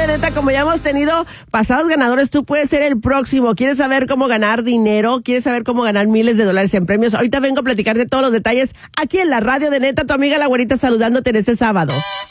de Neta, como ya hemos tenido pasados ganadores, tú puedes ser el próximo. ¿Quieres saber cómo ganar dinero? ¿Quieres saber cómo ganar miles de dólares en premios? Ahorita vengo a platicarte todos los detalles aquí en la radio de Neta, tu amiga la güerita saludándote en este sábado.